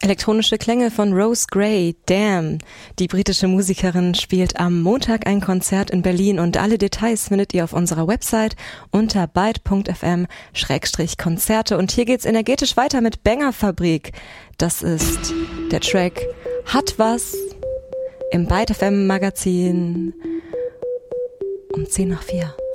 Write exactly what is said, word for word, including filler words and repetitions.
Elektronische Klänge von Rose Gray, Damn. Die britische Musikerin spielt am Montag ein Konzert in Berlin und alle Details findet ihr auf unserer Website unter byte punkt f m Schrägstrich Konzerte. Und hier geht's energetisch weiter mit Banger Fabrik. Das ist der Track Hat was im Byte F M Magazin um zehn nach vier.